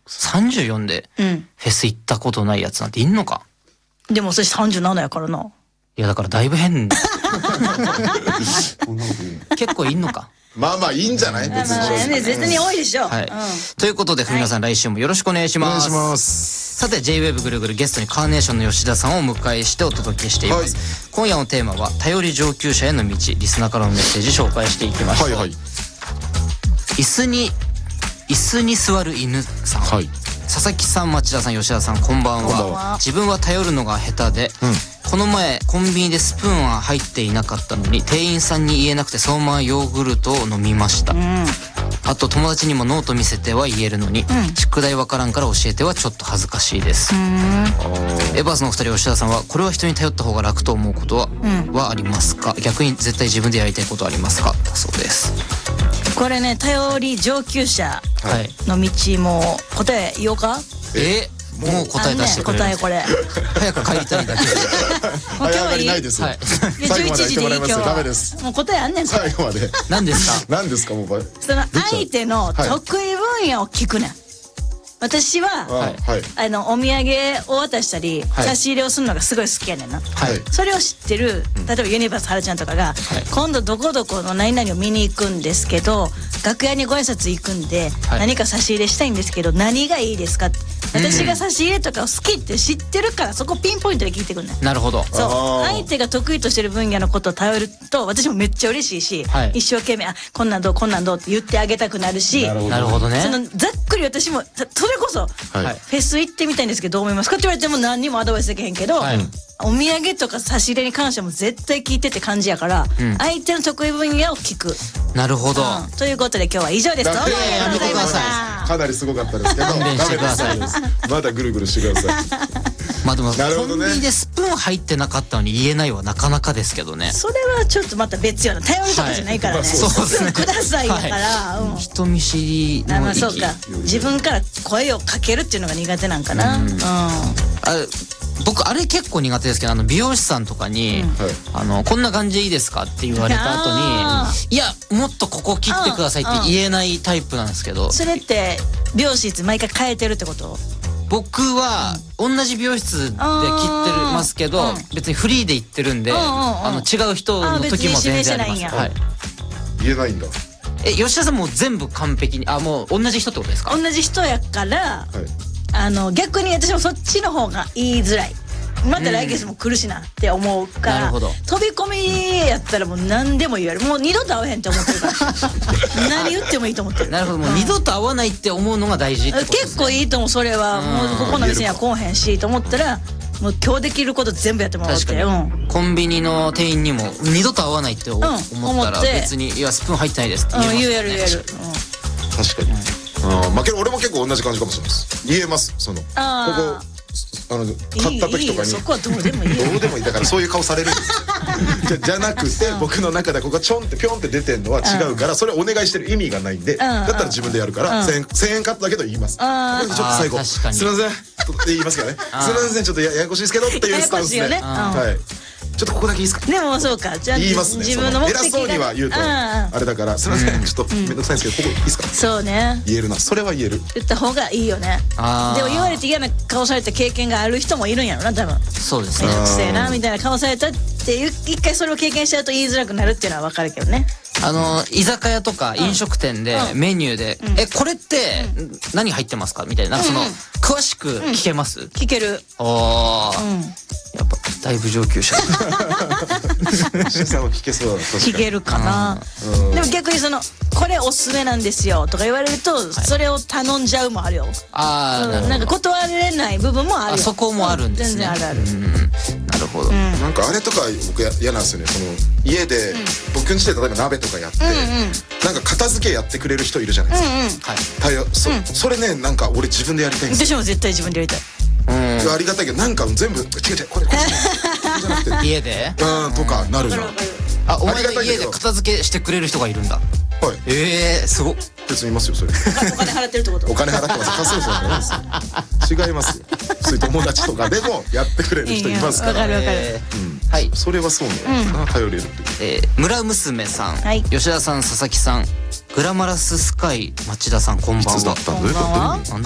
34でフェス行ったことないやつなんていんのか。 でも私37やからな。 いやだからだいぶ変結構いんのか。 まあまあいいんじゃない？別に絶対に多いでしょ。 はい。ということで文野さん、来週もよろしくお願いします。 お願いします。 さて J-WAVE ぐるぐる、ゲストにカーネーションの吉田さんをお迎えしてお届けしています。今夜のテーマは頼り上級者への道。リスナーからのメッセージ紹介していきましょう。椅子に座る犬さん。佐々木さん、町田さん、吉田さん、こんばんは。自分は頼るのが下手で、この前コンビニでスプーンは入っていなかったのに店員さんに言えなくてそのままヨーグルトを飲みました。あと友達にもノート見せては言えるのに、宿題わからんから教えてはちょっと恥ずかしいです。エバースのお二人、吉田さんはこれは人に頼った方が楽と思うことはありますか？逆に絶対自分でやりたいことはありますか？だそうです。 これね、頼り上級者の道も答え言おうか？ もう答え出してくれる。 答えこれ。 早く帰りたいだけ。 早がりないですよ。最後まで言ってもらいますよ。ダメです。 もう答えあんねん。 最後まで。 何ですか？ 何ですかもう。 その相手の得意分野を聞くねん。私はお土産を渡したり差し入れをするのがすごい好きやねんな。それを知ってる例えばユニバースはるちゃんとかが今度どこどこの何々を見に行くんですけど楽屋にご挨拶行くんで何か差し入れしたいんですけど何がいいですかって、私が差し入れとかを好きって知ってるからそこピンポイントで聞いてくんねん。 なるほど。 そう、相手が得意としてる分野のことを頼ると私もめっちゃ嬉しいし、一生懸命こんなんどうこんなんどうって言ってあげたくなるし。 なるほどね。 そのざっくり私もそれこそフェス行ってみたいんですけどどう思いますかって言われても何にもアドバイスできへんけど、お土産とか差し入れに関しても絶対聞いてって感じやから、相手の得意分野を聞く。 なるほど。 ということで今日は以上です。どうもありがとうございました。 かなりすごかったですけど勘弁してください。 まだぐるぐるしてください。 まあでもコンビニでスプーン入ってなかったのに言えないはなかなかですけどね。 それはちょっとまた別よな。頼るとかじゃないからね。スプーンくださいだから。 人見知りの域。 そうか。自分から声をかけるっていうのが苦手なんかな。 僕あれ結構苦手ですけど、美容師さんとかにこんな感じでいいですかって言われた後に、いやもっとここ切ってくださいって言えないタイプなんですけど。 それって美容室毎回変えてるってこと？ 僕は同じ美容室で切ってますけど別にフリーで行ってるんで、違う人の時も全然あります。 言えないんだ。 吉田さんも全部完璧にもう同じ人ってことですか？ 同じ人やから逆に私もそっちの方が言いづらい。また来月も来るしなって思うから、飛び込みやったらもう何でも言える。もう二度と会わへんって思ってるから何言ってもいいと思ってる。 なるほど。もう二度と会わないって思うのが大事ってことですね。 結構いいと思う。それはもうここの店には来おへんしと思ったらもう今日できること全部やってもらって。 コンビニの店員にも二度と会わないって思ったら別にいやスプーン入ってないですって言える。 確かに。まあけど俺も結構同じ感じかもしれないです。言えます。ここ買った時とかにそこはどうでもいい。 どうでもいい。だからそういう顔されるんですじゃなくて僕の中でここちょんってぴょんって出てんのは違うからそれお願いしてる意味がないんで、だったら自分でやるから1000円カットだけど言います。ちょっと最後すいませんって言いますからね。すいませんちょっとややこしいですけどっていうスタンスで、ちょっとここだけいいですか。 でもそうか。じゃあ言いますね。 自分の目的が偉そうには言うとあれだからすいませんちょっとめんどくさいんですけどここいいですか。 そうね。 言えるな。それは言える。 言った方がいいよね。でも言われて嫌な顔された経験がある人もいるんやろな多分。 そうですね。 めんどくせえなみたいな顔されたっていう一回それを経験しちゃうと言いづらくなるっていうのは分かるけどね。 居酒屋とか飲食店でメニューでこれって何入ってますかみたいな詳しく聞けます？ 聞ける。 やっぱだいぶ上級者。 石さんは聞けそうだ。 聞けるかな。でも逆にこれおすすめなんですよとか言われるとそれを頼んじゃうもあるよ。なんか断れない部分もあるよ。 そこもあるんですね。 全然ある。 なるほど。 なんかあれとか僕嫌なんですよね。家で僕ん家で例えば鍋とかやってなんか片付けやってくれる人いるじゃないですか。それねなんか俺自分でやりたいんですよ。 私も絶対自分でやりたい。 ありがたいけどなんか全部違うこれじゃなくて家でとかなるじゃん。 お前の家で片付けしてくれる人がいるんだ。すごっ。 別にいますよそれ。 お金払ってるってこと？ お金払ってます。仮想層じゃないですよ。違いますよ。そういう友達とかでもやってくれる人いますから。 わかる。 はい。それはそうね。頼れるって。 村娘さん、吉田さん、佐々木さん、グラマラススカイ町田さんこんばんは。 いつだったんだよ。